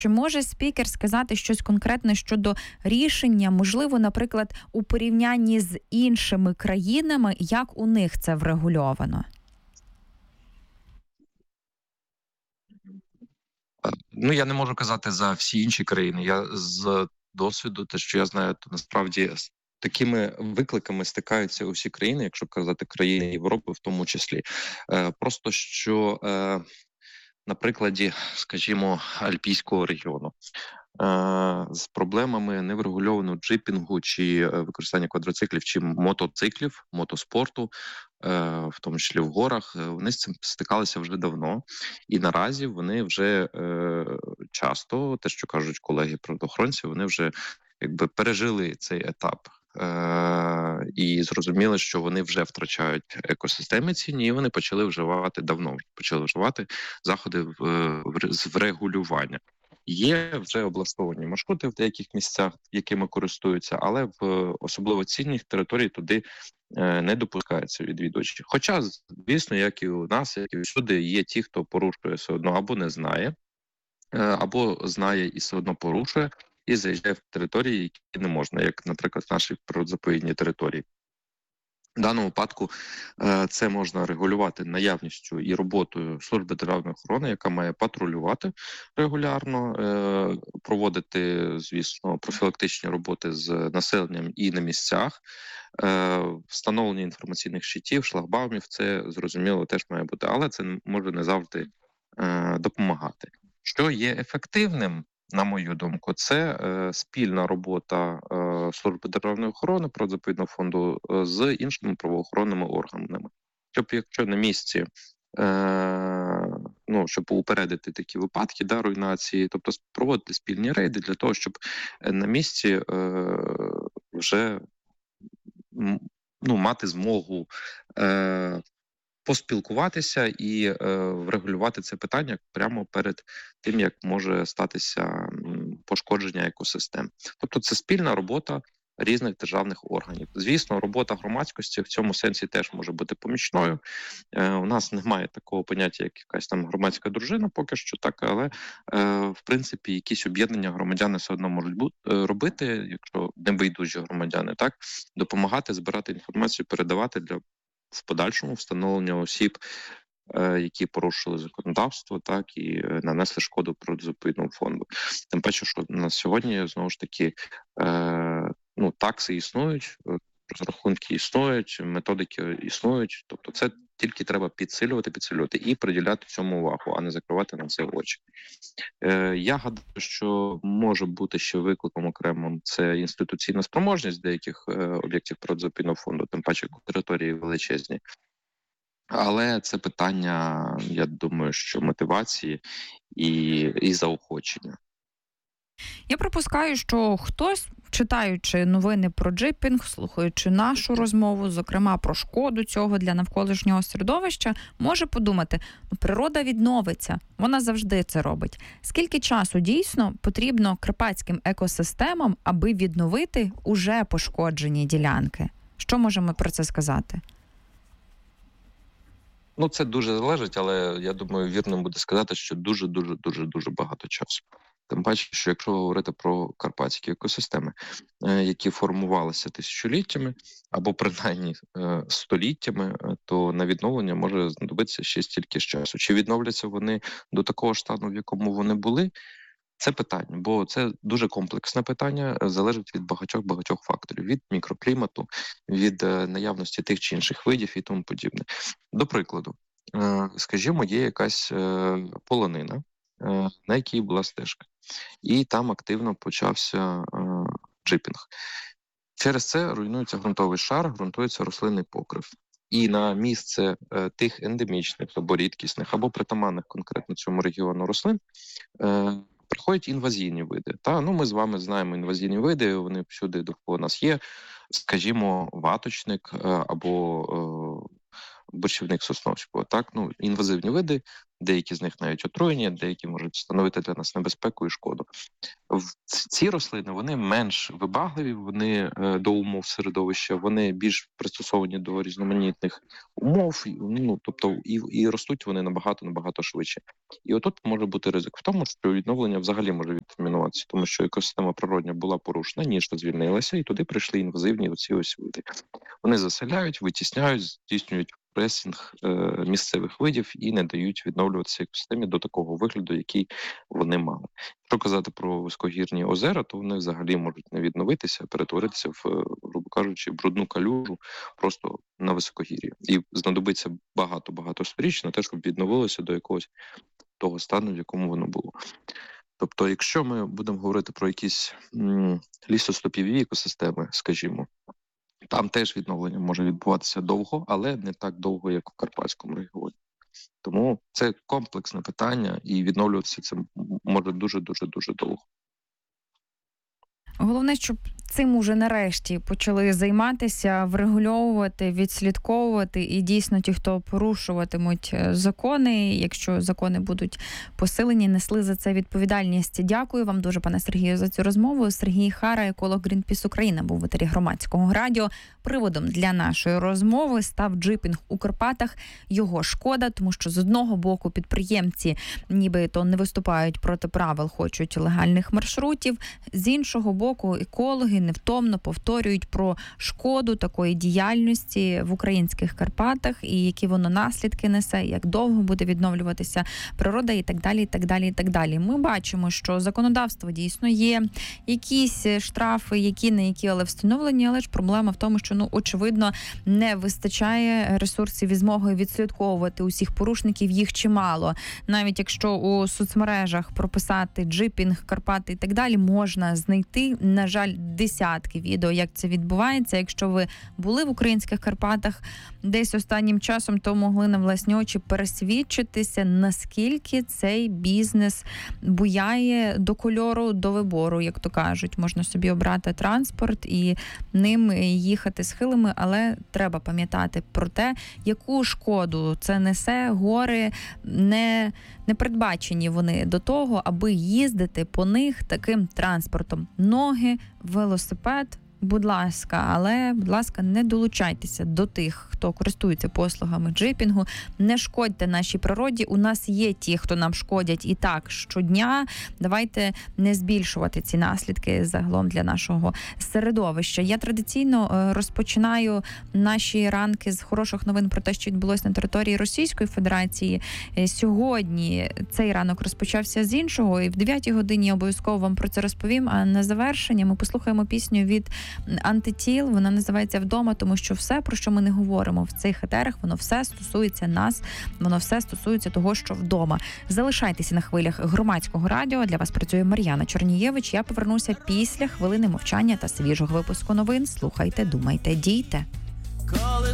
Чи може спікер сказати щось конкретне щодо рішення, можливо, наприклад, у порівнянні з іншими країнами, як у них це врегульовано? Ну, я не можу казати за всі інші країни. Я з досвіду, те, що я знаю, то насправді з такими викликами стикаються усі країни, якщо казати країни Європи, в тому числі. Просто що на прикладі, скажімо, Альпійського регіону. З проблемами неврегульованого джипінгу чи використання квадроциклів чи мотоциклів, мотоспорту, в тому числі в горах, вони з цим стикалися вже давно. І наразі вони вже часто, те, що кажуть колеги-природоохоронці, вони вже якби пережили цей етап. І зрозуміли, що вони вже втрачають екосистеми цінні, і вони почали вживати заходи з врегулювання. Є вже облаштовані маршрути в деяких місцях, якими користуються, але в особливо цінних територій туди не допускаються відвідувачі. Хоча, звісно, як і у нас, як і всюди, є ті, хто порушує все одно або не знає, або знає і все одно порушує, і заїжджає в території, які не можна, як, наприклад, наші природозаповідні території. В даному випадку це можна регулювати наявністю і роботою служби державної охорони, яка має патрулювати регулярно, проводити, звісно, профілактичні роботи з населенням і на місцях, встановлення інформаційних щитів, шлагбаумів, це, зрозуміло, теж має бути, але це може не завжди допомагати. Що є ефективним, на мою думку, це спільна робота Служби державної охорони, Природозаповідного фонду з іншими правоохоронними органами. Щоб якщо на місці, щоб упередити такі випадки руйнації, тобто проводити спільні рейди для того, щоб на місці вже мати змогу поспілкуватися і врегулювати це питання прямо перед тим, як може статися пошкодження екосистем. Тобто це спільна робота різних державних органів. Звісно, робота громадськості в цьому сенсі теж може бути помічною. У нас немає такого поняття, як якась там громадська дружина, поки що так, але в принципі якісь об'єднання громадяни все одно можуть робити, якщо небайдужі громадяни, так, допомагати збирати інформацію, передавати для в подальшому встановлення осіб, які порушили законодавство, так, і нанесли шкоду Природозаповідному фонду. Тим паче, що на сьогодні, знову ж таки, такси існують, розрахунки існують, методики існують, тобто це тільки треба підсилювати і приділяти цьому увагу, а не закривати на це очі. Я гадаю, що може бути ще викликом окремим це інституційна спроможність деяких об'єктів Природозаповідного фонду, тим паче території величезні. Але це питання, я думаю, що мотивації і заохочення. Я припускаю, що хтось, читаючи новини про джипінг, слухаючи нашу розмову, зокрема про шкоду цього для навколишнього середовища, може подумати, природа відновиться, вона завжди це робить. Скільки часу дійсно потрібно карпатським екосистемам, аби відновити уже пошкоджені ділянки? Що можемо про це сказати? Це дуже залежить, але я думаю, вірно буде сказати, що дуже багато часу. Тим паче, що якщо говорити про карпатські екосистеми, які формувалися тисячоліттями або принаймні століттями, то на відновлення може знадобитися ще стільки ж часу. Чи відновляться вони до такого ж стану, в якому вони були? Це питання, бо це дуже комплексне питання, залежить від багатьох факторів, від мікроклімату, від наявності тих чи інших видів і тому подібне. До прикладу, скажімо, є якась полонина, на якій була стежка, і там активно почався джипінг. Через це руйнується ґрунтовий шар, ґрунтується рослинний покрив. І на місце тих ендемічних або рідкісних, або притаманних конкретно цьому регіону рослин приходять інвазійні види. Ми з вами знаємо інвазійні види, вони всюди довкола нас є. Скажімо, ваточник або борщівник сосновського. Так, інвазивні види, деякі з них навіть отруєні, деякі можуть становити для нас небезпеку і шкоду. Ці рослини, вони менш вибагливі, вони до умов середовища, вони більш пристосовані до різноманітних умов, тобто і ростуть вони набагато швидше. І отут може бути ризик в тому, що відновлення взагалі може відтермінуватися, тому що екосистема природня була порушена, ніжка звільнилася, і туди прийшли інвазивні оці ось види. Вони заселяють, витісняють, здійснюють пресінг місцевих видів і не дають відновлюватися екосистемі до такого вигляду, який вони мали. Якщо казати про високогірні озера, то вони взагалі можуть не відновитися, перетворитися в, грубо кажучи, брудну калюжу просто на високогір'ї. І знадобиться багато сторіч на те, щоб відновилося до якогось того стану, в якому воно було. Тобто, якщо ми будемо говорити про якісь лісостепові екосистеми, скажімо, там теж відновлення може відбуватися довго, але не так довго, як у Карпатському регіоні. Тому це комплексне питання, і відновлюватися це може дуже довго. Головне, щоб цим уже нарешті почали займатися, врегульовувати, відслідковувати, і дійсно ті, хто порушуватимуть закони, якщо закони будуть посилені, несли за це відповідальність. Дякую вам дуже, пане Сергію, за цю розмову. Сергій Хара, еколог Greenpeace Україна, був в етері Громадського радіо. Приводом для нашої розмови став джипінг у Карпатах. Його шкода, тому що з одного боку підприємці нібито не виступають проти правил, хочуть легальних маршрутів, з іншого боку екологи невтомно повторюють про шкоду такої діяльності в українських Карпатах і які воно наслідки несе, як довго буде відновлюватися природа і так далі. Ми бачимо, що законодавство дійсно є, якісь штрафи, які не які, але встановлені, але ж проблема в тому, що, очевидно, не вистачає ресурсів і змоги відслідковувати усіх порушників, їх чимало. Навіть якщо у соцмережах прописати джипінг, Карпати і так далі, можна знайти, на жаль, десятки відео, як це відбувається. Якщо ви були в українських Карпатах десь останнім часом, то могли на власні очі пересвідчитися, наскільки цей бізнес буяє до кольору, до вибору, як то кажуть. Можна собі обрати транспорт і ним їхати схилами, але треба пам'ятати про те, яку шкоду це несе. Гори не передбачені вони до того, аби їздити по них таким транспортом. Ноги, велосипед, будь ласка, але, будь ласка, не долучайтеся до тих, хто користується послугами джипінгу, не шкодьте нашій природі. У нас є ті, хто нам шкодять і так щодня. Давайте не збільшувати ці наслідки загалом для нашого середовища. Я традиційно розпочинаю наші ранки з хороших новин про те, що відбулося на території Російської Федерації. Сьогодні цей ранок розпочався з іншого, і в 9-й годині я обов'язково вам про це розповім. А на завершення ми послухаємо пісню від Антитіл. Вона називається «Вдома», тому що все, про що ми не говоримо в цих етерах, воно все стосується нас, воно все стосується того, що вдома. Залишайтеся на хвилях Громадського радіо. Для вас працює Мар'яна Чорнієвич. Я повернуся після хвилини мовчання та свіжого випуску новин. Слухайте, думайте, дійте.